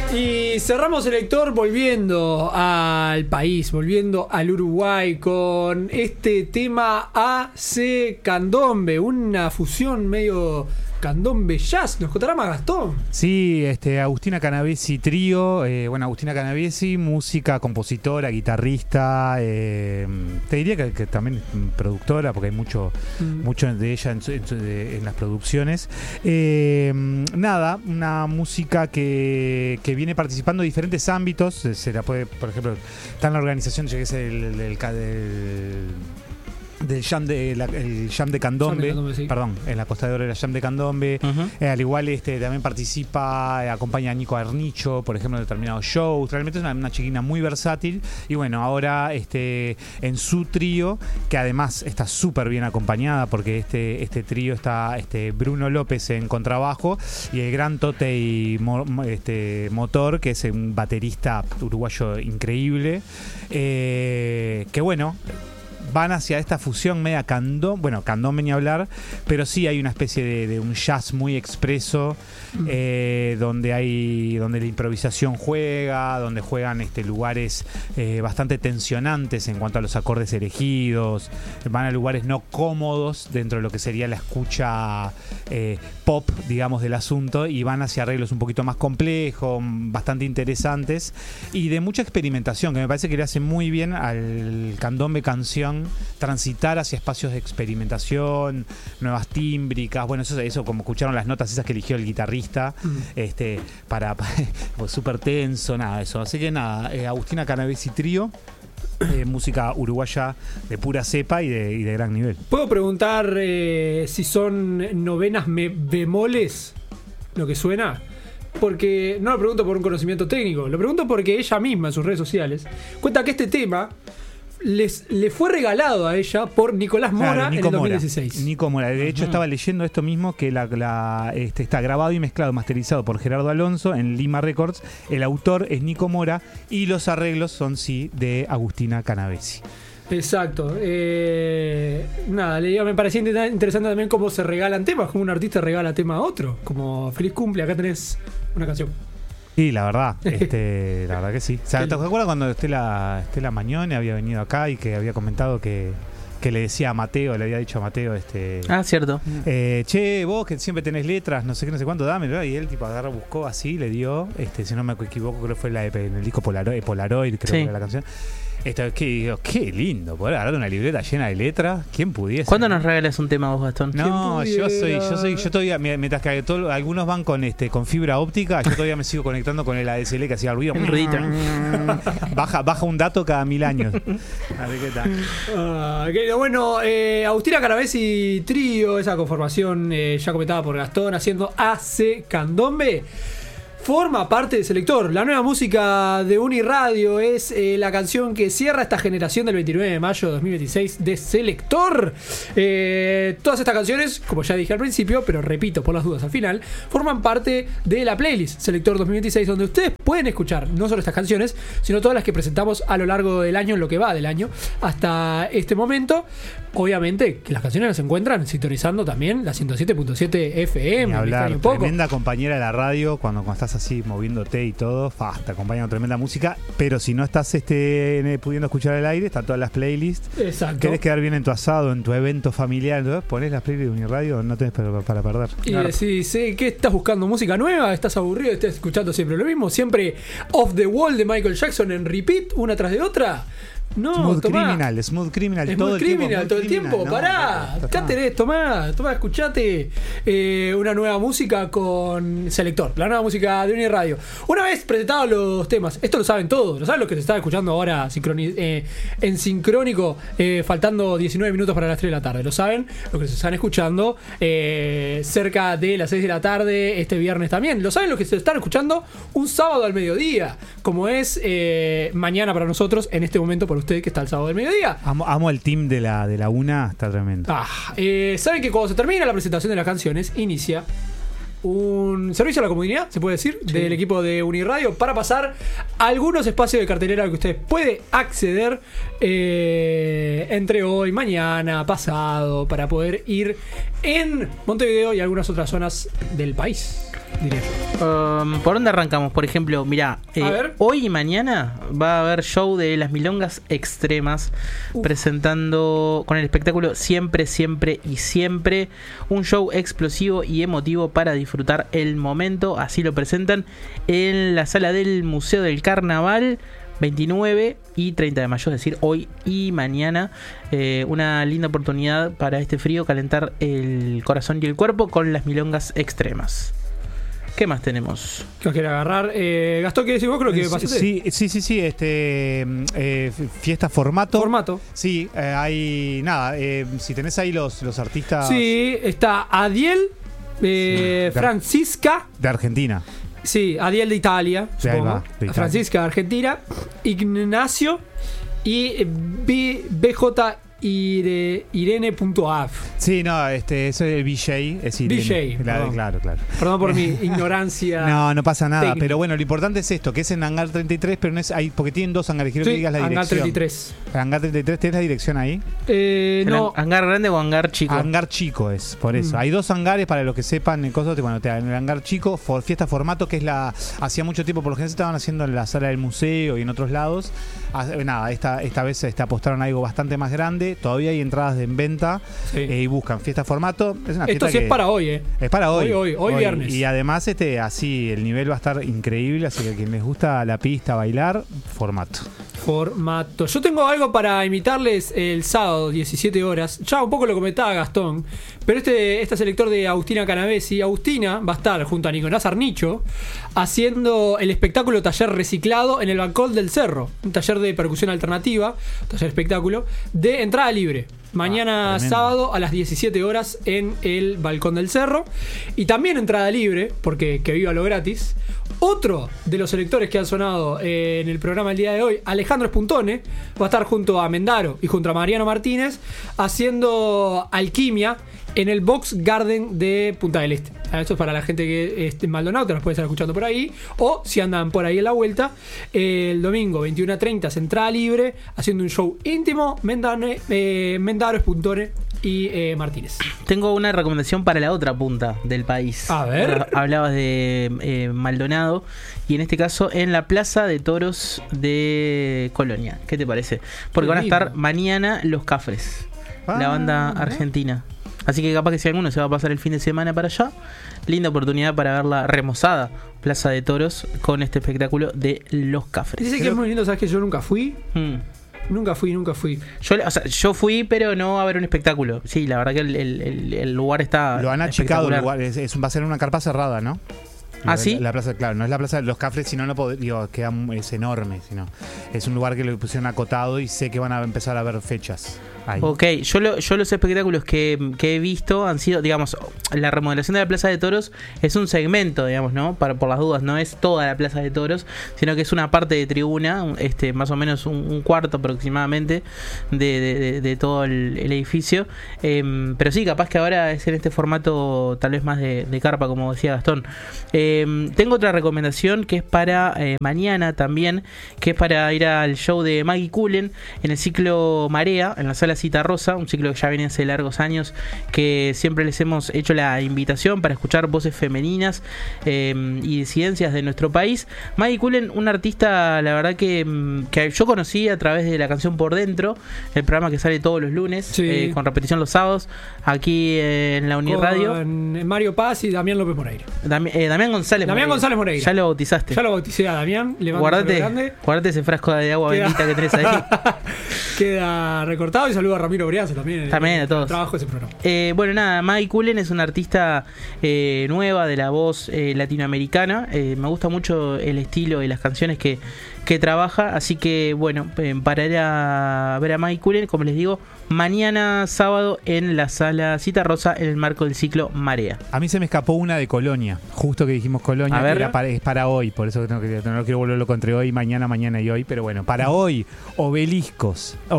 Y cerramos Selector volviendo al país, volviendo al Uruguay con este tema AC Candombe, una fusión medio candombe jazz. ¿Nos contará más Gastón? Sí, Agustina Canavesi trío. Agustina Canavesi, música, compositora, guitarrista. Te diría que también productora, porque hay mucho de ella en las producciones. Una música que viene participando en diferentes ámbitos. Se la puede, por ejemplo, está en la organización, yo que sé, del Jam el Jam de Candombe, sí. Perdón, en la Costa de Oro era Jam de Candombe. Al igual también participa, acompaña a Nico Arnicho, por ejemplo, en determinados shows. Realmente es una chiquina muy versátil. Y bueno, ahora en su trío, que además está súper bien acompañada, porque este trío está Bruno López en contrabajo y el gran Totei Motor, que es un baterista uruguayo increíble. Que bueno, van hacia esta fusión media candombe ni hablar, pero sí hay una especie de un jazz muy expreso, donde la improvisación juega, donde juegan lugares bastante tensionantes en cuanto a los acordes elegidos, van a lugares no cómodos dentro de lo que sería la escucha pop, digamos, del asunto, y van hacia arreglos un poquito más complejos, bastante interesantes y de mucha experimentación, que me parece que le hace muy bien al candombe canción transitar hacia espacios de experimentación, nuevas tímbricas. Bueno, eso como escucharon las notas esas que eligió el guitarrista, para pues, súper tenso, nada, eso. Así que nada, Agustina Canavesi trío. Música uruguaya de pura cepa y de gran nivel. ¿Puedo preguntar si son novenas bemoles lo que suena? Porque no lo pregunto por un conocimiento técnico, lo pregunto porque ella misma en sus redes sociales cuenta que este tema le fue regalado a ella por Nicolás Mora, en el 2016. Nico Mora. De hecho, estaba leyendo esto mismo, que está grabado y mezclado, masterizado por Gerardo Alonso en Lima Records. El autor es Nico Mora y los arreglos son, sí, de Agustina Canavesi. Exacto. Me parecía interesante también cómo se regalan temas, como un artista regala tema a otro. Como feliz cumple, acá tenés una canción. Sí, la verdad que sí. O sea, ¿te acuerdas cuando Estela Mañone había venido acá y que había comentado que le decía a Mateo, le había dicho a Mateo, cierto. Che, vos que siempre tenés letras, no sé qué, no sé cuánto, dámelo. Y él agarró, buscó así, le dio, si no me equivoco, creo que fue en el disco Polaroid, creo que era la canción. Qué lindo poder agarrar una libreta llena de letras. ¿Quién pudiese? ¿Cuándo nos regalas un tema vos, Gastón? No, yo todavía, mientras que algunos van con fibra óptica, yo todavía me sigo conectando con el ADSL que hacía ruido. Un ruidito. Baja un dato cada 1000 años. A ver qué tal. Bueno, Agustina Canavesi trío, esa conformación ya comentada por Gastón, haciendo AC Candombe. Forma parte de Selector. La nueva música de Uniradio es la canción que cierra esta generación del 29 de mayo de 2026 de Selector. Todas estas canciones, como ya dije al principio, pero repito por las dudas al final, forman parte de la playlist Selector 2026, donde ustedes pueden escuchar no solo estas canciones, sino todas las que presentamos a lo largo del año, en lo que va del año, hasta este momento. Obviamente que las canciones las encuentran sintonizando también la 107.7 FM. Hablar, tremenda compañera de la radio cuando estás así moviéndote y todo, te acompaña tremenda música, pero si no estás pudiendo escuchar el aire, están todas las playlists. Exacto. Querés quedar bien en tu asado, en tu evento familiar, ¿no? Ponés las playlists de Uniradio, no tenés para perder. Y decís, ¿qué estás buscando? ¿Música nueva? ¿Estás aburrido? ¿Estás escuchando siempre lo mismo? ¿Siempre Off the Wall de Michael Jackson en repeat, una tras de otra? No, Smooth Criminal todo el tiempo. Pará, acá tenés, tomá, escuchate una nueva música con Selector, la nueva música de Uniradio. Una vez presentados los temas, esto lo saben todos, lo saben los que se están escuchando ahora en sincrónico, faltando 19 minutos para las 3 de la tarde, lo saben los que se están escuchando cerca de las 6 de la tarde este viernes también, lo saben los que se están escuchando un sábado al mediodía, como es mañana para nosotros, en este momento por usted que está el sábado del mediodía. Amo el team de la una, está tremendo. Saben que cuando se termina la presentación de las canciones, inicia un servicio a la comunidad, se puede decir, del equipo de Uniradio para pasar algunos espacios de cartelera que usted puede acceder entre hoy, mañana, pasado, para poder ir en Montevideo y algunas otras zonas del país. diría yo. ¿Por dónde arrancamos? Por ejemplo, mirá, A ver. hoy y mañana va a haber show de Las Milongas Extremas, presentando con el espectáculo Siempre, Siempre y Siempre, un show explosivo y emotivo para disfrutar el momento. Así lo presentan en la sala del Museo del Carnaval, 29 y 30 de mayo, es decir, hoy y mañana. Una linda oportunidad para este frío, calentar el corazón y el cuerpo con Las Milongas Extremas. ¿Qué más tenemos? ¿Qué os quiere agarrar? Gastón, ¿qué decís vos? Creo que pasaste. Sí. Fiesta formato. Formato. Sí, hay nada. Si tenés ahí los artistas Sí, está Adiel, Francisca. de Argentina. Sí, Adiel de Italia, Sí, ahí supongo. va, de Italia. Francisca de Argentina. Ignacio y BJ Irene.af. Sí, no, eso es el BJ. Es Irene. BJ, perdón. Claro. Perdón por mi ignorancia. No pasa nada. técnica. Pero bueno, lo importante es esto, que es en Hangar 33, pero no es ahí, porque tienen dos hangares. Quiero que Sí, digas la Hangar dirección. 33. Hangar 33, ¿tenés la dirección ahí? No, ¿Hangar grande o hangar chico? Hangar chico es, por eso. Hay dos hangares para los que sepan en cosas. Bueno, en el hangar chico, fiesta formato, que es hacía mucho tiempo, por lo general se estaban haciendo en la sala del museo y en otros lados. Nada, esta vez apostaron a algo bastante más grande. Todavía hay entradas en venta sí. y buscan fiesta formato. Es una Esto fiesta sí que es para hoy, es para hoy. Hoy viernes. Y además así el nivel va a estar increíble, así que a quien les gusta la pista, bailar, formato. Yo tengo algo para invitarles el sábado, 17 horas. Ya un poco lo comentaba Gastón, pero este selector de Agustina Canavesi. Agustina va a estar junto a Nicolás Arnicho haciendo el espectáculo Taller Reciclado en el Balcón del Cerro. Un taller de percusión alternativa, taller espectáculo, de entrada libre. Mañana tremendo. sábado a las 17 horas en el Balcón del Cerro. Y también entrada libre, porque que viva lo gratis. Otro de los selectores que han sonado en el programa el día de hoy, Alejandro Spuntone, va a estar junto a Mendaro y junto a Mariano Martínez haciendo alquimia en el Box Garden de Punta del Este. Esto es para la gente que esté en Maldonado, te los puede estar escuchando por ahí. O si andan por ahí en la vuelta, el domingo 21:30 entrada libre, haciendo un show íntimo, Mendaro, Spuntone y Martínez. Tengo una recomendación para la otra punta del país. A ver. Hablabas de Maldonado y en este caso en la Plaza de Toros de Colonia. ¿Qué te parece? Porque Qué van a estar lindo. mañana Los Cafres, la banda argentina. Así que capaz que si alguno se va a pasar el fin de semana para allá, linda oportunidad para ver la remozada Plaza de Toros con este espectáculo de Los Cafres. Dice que es muy lindo, ¿sabes que yo nunca fui? Nunca fui. Yo fui, pero no a ver un espectáculo. Sí, la verdad que el lugar está Lo han achicado el espectacular. lugar, va a ser una carpa cerrada, ¿no? ¿Sí? La plaza, claro, no es la plaza de Los Cafres, sino es enorme, sino es un lugar que le pusieron acotado y sé que van a empezar a ver fechas ahí. Ok, yo los espectáculos que he visto han sido, digamos, la remodelación de la Plaza de Toros es un segmento, digamos, ¿no? Por las dudas, no es toda la Plaza de Toros, sino que es una parte de tribuna, más o menos un cuarto aproximadamente de todo el edificio. Pero sí, capaz que ahora es en este formato tal vez más de carpa, como decía Gastón. Tengo otra recomendación que es para mañana también, que es para ir al show de Maggie Cullen en el ciclo Marea, en la sala Cita Rosa, un ciclo que ya viene hace largos años, que siempre les hemos hecho la invitación para escuchar voces femeninas y disidencias de nuestro país. Maggie Cullen, una artista, la verdad que yo conocí a través de la canción Por Dentro, el programa que sale todos los lunes, Sí. con repetición los sábados, aquí en la Uniradio. Con Mario Paz y Damián López Moreira. Damián González Moreira. Ya lo bautizaste. Ya lo bauticé a Damián. Le mando un saludo grande. Guardate ese frasco de agua Queda- bendita que tenés ahí. Queda recortado y saludo a Ramiro Brianza también. También a todos. Trabajo ese programa. Bueno, nada, Maggie Cullen es una artista nueva de la voz latinoamericana. Me gusta mucho el estilo y las canciones que trabaja. Así que, bueno, para ir a ver a Maggie Cullen, como les digo, mañana sábado en la sala Cita Rosa en el marco del ciclo Marea. A mí se me escapó una de Colonia, justo que dijimos Colonia, A ver. es para hoy, por eso no quiero volverlo entre hoy, mañana y hoy, pero bueno, para hoy, obelisco,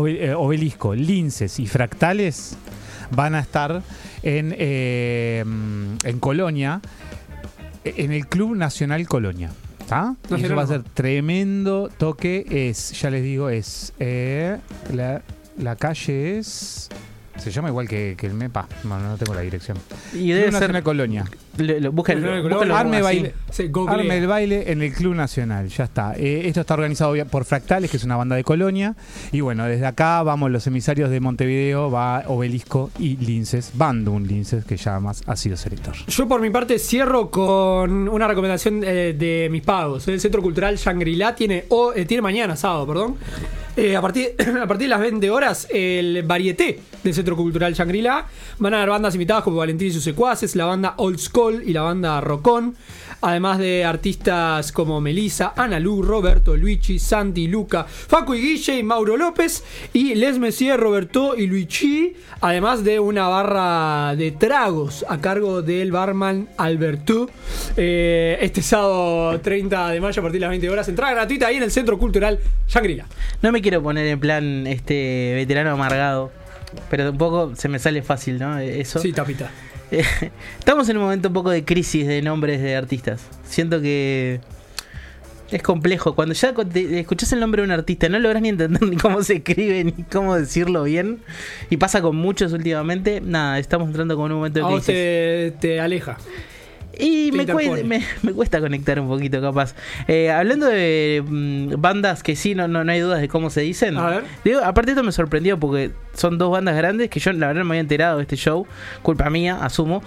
linces y fractales van a estar en Colonia, en el Club Nacional Colonia. ¿Está? Y eso va a ser tremendo toque. Ya les digo, la calle es Se llama igual que el MEPA. Bueno, no tengo la dirección. Y debe Club ser Nacional Colonia. Búscalo Arme así. baile. Se googlea. Arme el baile en el Club Nacional, ya está. Esto está organizado por Fractales, que es una banda de Colonia. Y bueno, desde acá vamos los emisarios de Montevideo, va Obelisco y Linces, Bandung Linces, que ya más ha sido selector. Yo por mi parte cierro con una recomendación de mis pagos. El Centro Cultural Shangri-La tiene mañana, sábado, perdón. A partir de las 20 horas, el varieté del Centro Cultural Shangri-La. Van a haber bandas invitadas como Valentín y sus secuaces, la banda Old School y la banda Rocón. Además de artistas como Melissa, Ana Lu, Roberto, Luigi, Santi, Luca, Facu y Guille y Mauro López. Y Les Messier, Roberto y Luigi. Además de una barra de tragos a cargo del barman Alberto. Este sábado 30 de mayo a partir de las 20 horas. Entrada gratuita ahí en el Centro Cultural Shangri-La. No me quiero poner en plan veterano amargado, pero un poco se me sale fácil, ¿no? Eso. Sí, tapita. Estamos en un momento un poco de crisis de nombres de artistas. Siento que es complejo. Cuando ya escuchás el nombre de un artista, no lográs ni entender ni cómo se escribe, ni cómo decirlo bien. Y pasa con muchos últimamente. Nada, estamos entrando con un momento de A vos crisis. te aleja. Y Te me cuesta conectar un poquito, capaz. Hablando de bandas que sí, no hay dudas de cómo se dicen. A ver. Digo, aparte esto me sorprendió porque son dos bandas grandes que yo la verdad no me había enterado de este show. Culpa mía, asumo.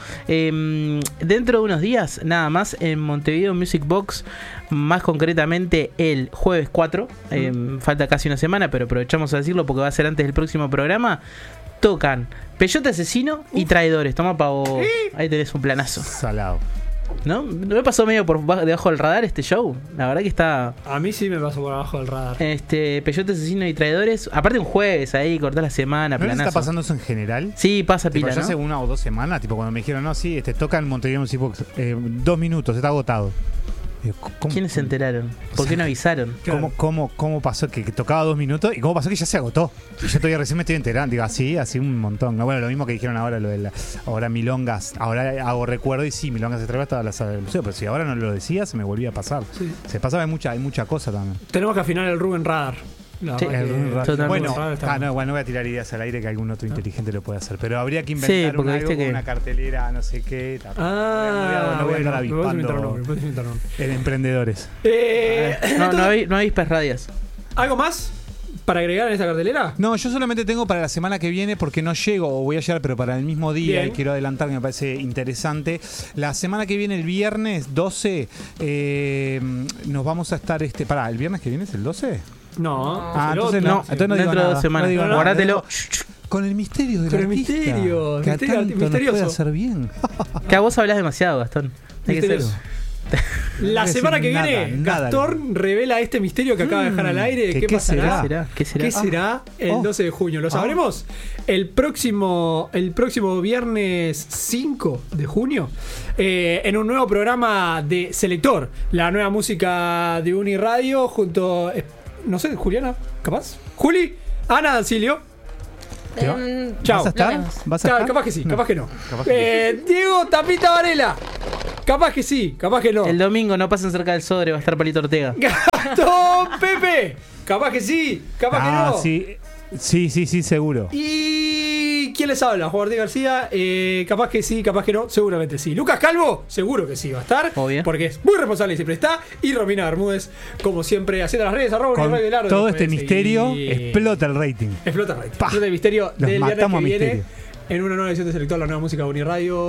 Dentro de unos días, nada más, en Montevideo Music Box, más concretamente el jueves 4. Falta casi una semana, pero aprovechamos a decirlo porque va a ser antes del próximo programa. Tocan Peyote Asesino y Traidores. Toma pavo. Ahí tenés un planazo. Salado. ¿No? ¿No me pasó medio por debajo del radar este show? La verdad que está. A mí sí me pasó por abajo del radar. Peyote Asesino y Traidores. Aparte un jueves ahí, cortás la semana, ¿No les planazo. está pasando eso en general? Sí, pasa Tipo, pila, yo hace ¿no? 1 o 2 semanas, tipo cuando me dijeron, no, sí, tocan Montevideo Music Box, 2 minutos, está agotado. Digo, ¿Quiénes se enteraron? ¿Por qué no avisaron? ¿Cómo pasó que tocaba 2 minutos y cómo pasó que ya se agotó? Y yo todavía recién me estoy enterando. Digo, así un montón. No, bueno, lo mismo que dijeron ahora, ahora Milongas. Ahora hago recuerdo y sí, Milongas se trae hasta la sala del museo. Pero si ahora no lo decía, se me volvía a pasar. Sí. Se pasaba, hay mucha cosa también. Tenemos que afinar el Rubén Radar. Sí, totalmente. Bueno, Radar no voy a tirar ideas al aire que algún otro inteligente lo puede hacer. Pero habría que inventar porque algo viste con que una cartelera, no sé qué. Ah, no voy a andar bueno, avispando puedes inventar un nombre. en emprendedores. No hay radias. ¿Algo más para agregar en esta cartelera? No, yo solamente tengo para la semana que viene porque no llego, o voy a llegar, pero para el mismo día, Bien. y quiero adelantar que me parece interesante. La semana que viene, el viernes 12, nos vamos a estar ¿el viernes que viene es el 12? No. Entonces no digo dentro de nada, 2 semanas. no digo nada. Guardátelo. Con el misterio del Con el artista, misterio, que a misterio tanto nos misterioso. puede hacer bien. Que a vos hablas demasiado, Gastón. Hay que ser. Misterioso. La No semana que decir viene, nada. Gastón revela este misterio que acaba de dejar al aire. ¿Qué pasará? ¿Qué será? ¿Qué será el 12 de junio? Lo sabremos el próximo viernes 5 de junio en un nuevo programa de Selector, la nueva música de Uniradio junto, no sé, Juliana, ¿capaz? Juli, Ana Dancilio. Chao. ¿Vas a estar? Nos vemos. ¿Vas a estar? Capaz que sí, capaz que no. Capaz que Diego Tapita Varela. Capaz que sí, capaz que no. El domingo no pasen cerca del Sodre, va a estar Palito Ortega. Gastón Pepe. Capaz que sí, capaz que no. Sí, seguro. ¿Y quién les habla? Juan Martín García. Capaz que sí, capaz que no. Seguramente sí. Lucas Calvo, seguro que sí va a estar. Obvio. Porque es muy responsable y siempre está. Y Romina Bermúdez, como siempre, haciendo las redes. @Uniradio Con Velardo, todo nos este pueden misterio, seguir. explota el rating. Explota el rating. Pa. Explota el misterio Los del viernes matamos que a viene. misterio. En una nueva edición de Selector, la nueva música de Uniradio.